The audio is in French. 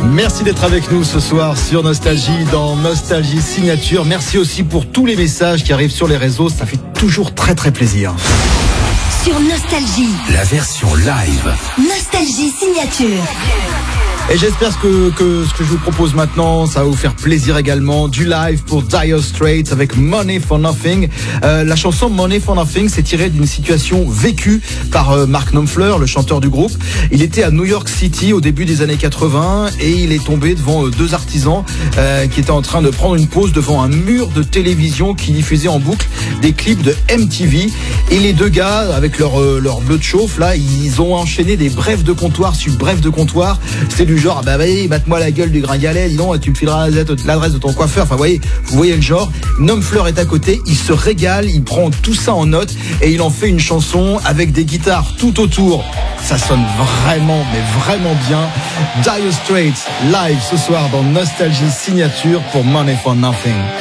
Merci d'être avec nous ce soir sur Nostalgie, dans Nostalgie Signature. Merci aussi pour tous les messages qui arrivent sur les réseaux, ça fait toujours très très plaisir. Sur Nostalgie, la version live. Nostalgie Signature. Et j'espère que ce que je vous propose maintenant, ça va vous faire plaisir également. Du live pour Dire Straits avec Money for Nothing. La chanson Money for Nothing s'est tirée d'une situation vécue par Mark Knopfler, le chanteur du groupe. Il était à New York City au début des années 80 et il est tombé devant deux artisans qui étaient en train de prendre une pause devant un mur de télévision qui diffusait en boucle des clips de MTV. Et les deux gars, avec leur bleu de chauffe, là, ils ont enchaîné des brèves de comptoir sur brèves de comptoir. C'est du genre, bah vas-y, batte-moi la gueule du gringalet, dis donc, tu me fileras l'adresse de ton coiffeur. Enfin, vous voyez le genre. Knopfler est à côté, il se régale, il prend tout ça en note et il en fait une chanson avec des guitares tout autour. Ça sonne vraiment, mais vraiment bien. Dire Straits live ce soir dans Nostalgie Signature pour Money for Nothing.